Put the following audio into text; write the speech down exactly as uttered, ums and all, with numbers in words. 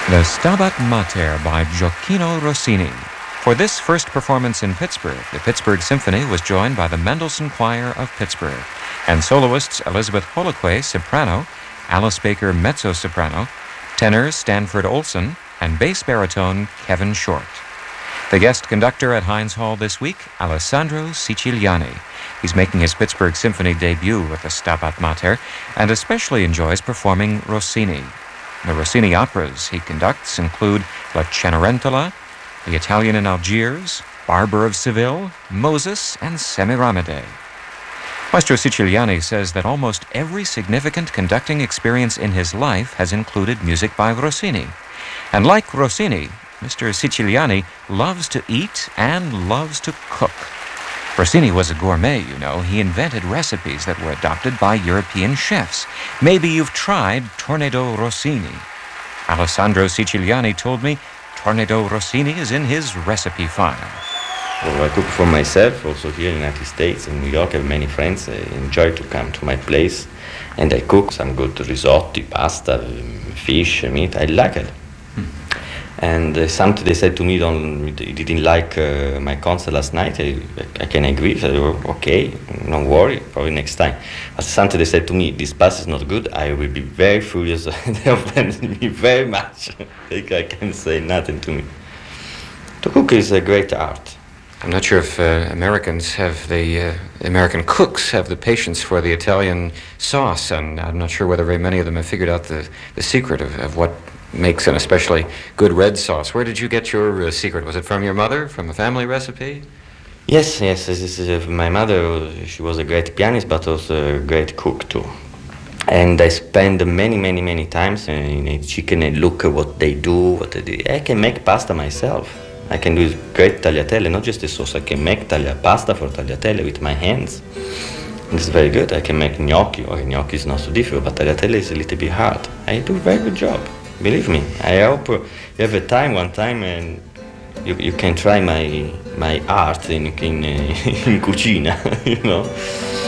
The Stabat Mater by Gioacchino Rossini. For this first performance in Pittsburgh, the Pittsburgh Symphony was joined by the Mendelssohn Choir of Pittsburgh and soloists Elizabeth Holoquay, soprano, Alice Baker, mezzo-soprano, tenors Stanford Olson, and bass baritone Kevin Short. The guest conductor at Heinz Hall this week, Alessandro Siciliani. He's making his Pittsburgh Symphony debut with the Stabat Mater and especially enjoys performing Rossini. The Rossini operas he conducts include La Cenerentola, The Italian in Algiers, Barber of Seville, Moses, and Semiramide. Maestro Siciliani says that almost every significant conducting experience in his life has included music by Rossini. And like Rossini, Mister Siciliani loves to eat and loves to cook. Rossini was a gourmet, you know. He invented recipes that were adopted by European chefs. Maybe you've tried Tornado Rossini. Alessandro Siciliani told me Tornado Rossini is in his recipe file. Well, I cook for myself, also here in the United States. In New York, I have many friends. They enjoy to come to my place. And I cook some good risotto, pasta, fish, meat. I like it. And uh, something they said to me, don't, they didn't like uh, my concert last night. I, I can agree. I said, okay, don't worry, probably next time. But something they said to me, this pasta is not good. I will be very furious. They offended me very much. They can't say nothing to me. To cook is a great art. I'm not sure if uh, Americans have the, uh, American cooks have the patience for the Italian sauce, and I'm not sure whether very many of them have figured out the, the secret of, of what makes an especially good red sauce. Where did you get your uh, secret? Was it from your mother, from a family recipe? Yes, yes. This is, uh, my mother, she was a great pianist, but also a great cook too. And I spend many, many, many times in a chicken and look at what they do. What they do. I can make pasta myself. I can do great tagliatelle, not just the sauce. I can make taglia pasta for tagliatelle with my hands. It's very good. I can make gnocchi, or gnocchi is not so difficult, but tagliatelle is a little bit hard. I do a very good job. Believe me. I hope you have a time, one time, and you you can try my my art in in, in cucina, you know.